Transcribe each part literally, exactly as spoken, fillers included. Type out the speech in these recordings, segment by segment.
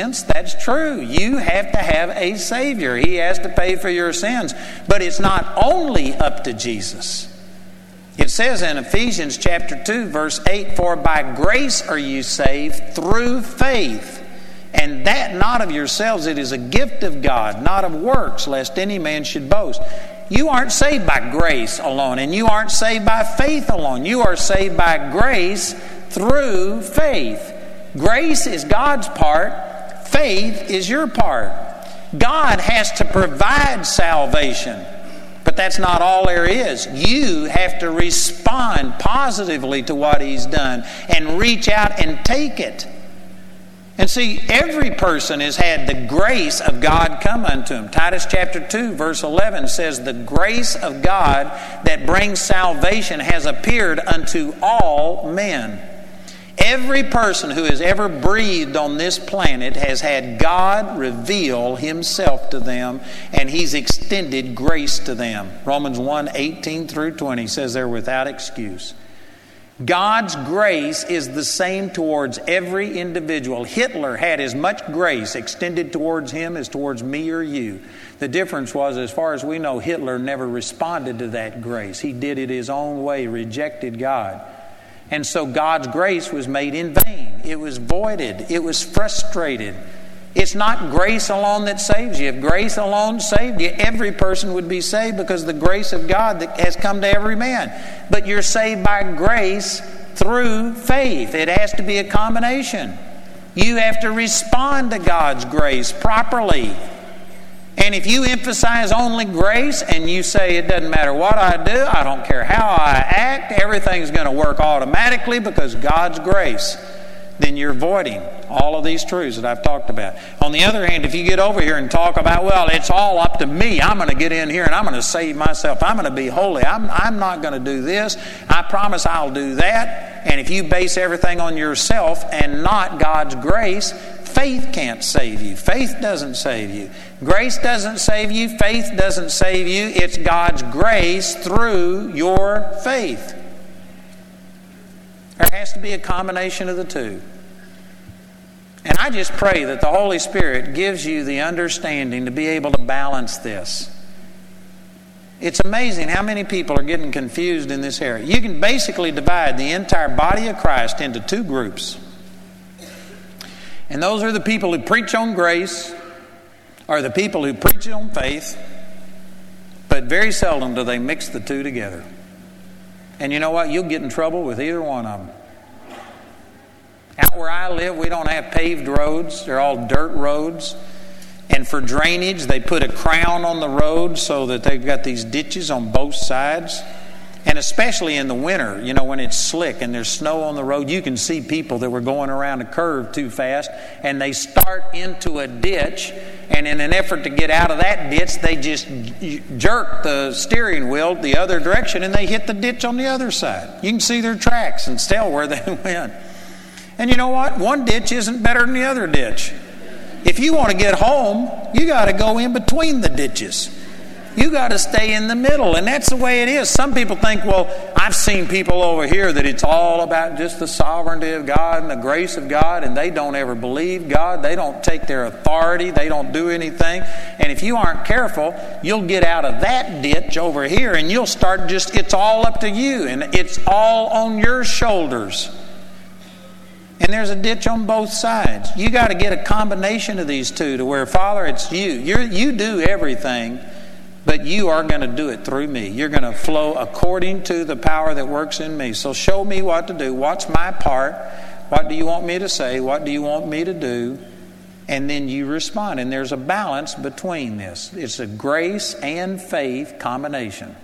sense, that's true. You have to have a Savior. He has to pay for your sins. But it's not only up to Jesus. It says in Ephesians chapter two, verse eight, "For by grace are you saved through faith, and that not of yourselves, it is a gift of God, not of works, lest any man should boast." You aren't saved by grace alone, and you aren't saved by faith alone. You are saved by grace through faith. Grace is God's part. Faith is your part. God has to provide salvation, but that's not all there is. You have to respond positively to what He's done and reach out and take it. And see, every person has had the grace of God come unto him. Titus chapter two, verse eleven says, "The grace of God that brings salvation has appeared unto all men." Every person who has ever breathed on this planet has had God reveal Himself to them, and He's extended grace to them. Romans one, eighteen through twenty says they're without excuse. God's grace is the same towards every individual. Hitler had as much grace extended towards him as towards me or you. The difference was, as far as we know, Hitler never responded to that grace. He did it his own way, rejected God. And so God's grace was made in vain. It was voided. It was frustrated. It's not grace alone that saves you. If grace alone saved you, every person would be saved because the grace of God that has come to every man. But you're saved by grace through faith. It has to be a combination. You have to respond to God's grace properly. And if you emphasize only grace and you say it doesn't matter what I do, I don't care how I act, everything's going to work automatically because God's grace, then you're voiding all of these truths that I've talked about. On the other hand, if you get over here and talk about, well, it's all up to me. I'm going to get in here and I'm going to save myself. I'm going to be holy. I'm, I'm not going to do this. I promise I'll do that. And if you base everything on yourself and not God's grace, faith can't save you. Faith doesn't save you. Grace doesn't save you. Faith doesn't save you. It's God's grace through your faith. There has to be a combination of the two. And I just pray that the Holy Spirit gives you the understanding to be able to balance this. It's amazing how many people are getting confused in this area. You can basically divide the entire body of Christ into two groups. And those are the people who preach on grace, or the people who preach on faith, but very seldom do they mix the two together. And you know what? You'll get in trouble with either one of them. Out where I live, we don't have paved roads. They're all dirt roads. And for drainage, they put a crown on the road so that they've got these ditches on both sides. And especially in the winter, you know, when it's slick and there's snow on the road, you can see people that were going around a curve too fast, and they start into a ditch, and in an effort to get out of that ditch, they just jerk the steering wheel the other direction, and they hit the ditch on the other side. You can see their tracks and tell where they went. And you know what? One ditch isn't better than the other ditch. If you want to get home, you got to go in between the ditches. You got to stay in the middle, and that's the way it is. Some people think, well, I've seen people over here that it's all about just the sovereignty of God and the grace of God, and they don't ever believe God. They don't take their authority. They don't do anything. And if you aren't careful, you'll get out of that ditch over here, and you'll start just, it's all up to you, and it's all on your shoulders. And there's a ditch on both sides. You got to get a combination of these two to where, Father, it's you. You're, you do everything, but you are going to do it through me. You're going to flow according to the power that works in me. So show me what to do. What's my part? What do you want me to say? What do you want me to do? And then you respond. And there's a balance between this. It's a grace and faith combination.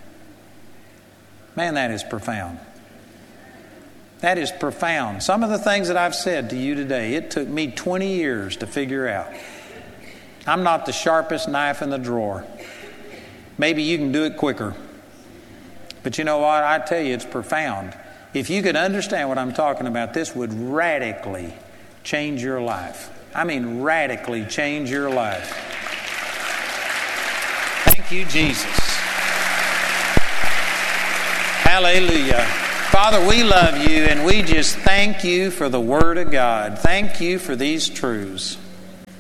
Man, that is profound. That is profound. Some of the things that I've said to you today, it took me twenty years to figure out. I'm not the sharpest knife in the drawer. Maybe you can do it quicker. But you know what? I tell you, it's profound. If you could understand what I'm talking about, this would radically change your life. I mean, radically change your life. Thank you, Jesus. Hallelujah. Father, we love you, and we just thank you for the Word of God. Thank you for these truths.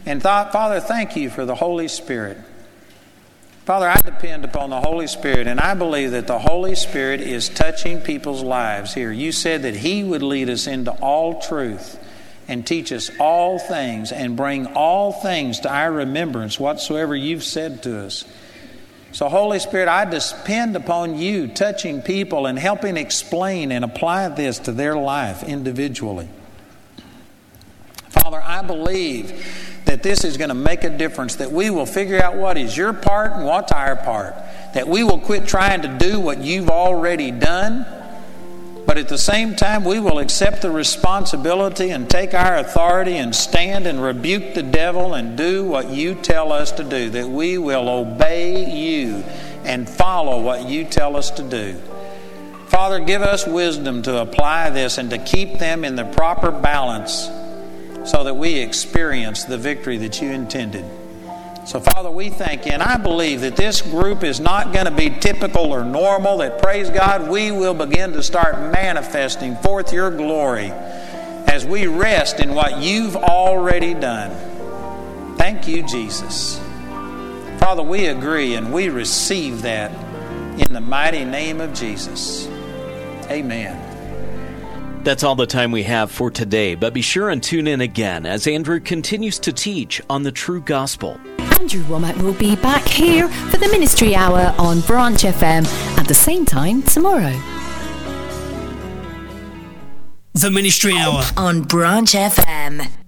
And th- Father, thank you for the Holy Spirit. Father, I depend upon the Holy Spirit, and I believe that the Holy Spirit is touching people's lives here. You said that He would lead us into all truth and teach us all things and bring all things to our remembrance, whatsoever you've said to us. So, Holy Spirit, I depend upon you touching people and helping explain and apply this to their life individually. Father, I believe that this is going to make a difference, that we will figure out what is your part and what's our part, that we will quit trying to do what you've already done, but at the same time we will accept the responsibility and take our authority and stand and rebuke the devil and do what you tell us to do, that we will obey you and follow what you tell us to do. Father, give us wisdom to apply this and to keep them in the proper balance, so that we experience the victory that you intended. So, Father, we thank you. And I believe that this group is not going to be typical or normal, that, praise God, we will begin to start manifesting forth your glory as we rest in what you've already done. Thank you, Jesus. Father, we agree and we receive that in the mighty name of Jesus. Amen. That's all the time we have for today, but be sure and tune in again as Andrew continues to teach on the true gospel. Andrew Wommack will be back here for the Ministry Hour on Branch F M at the same time tomorrow. The Ministry Hour on Branch F M.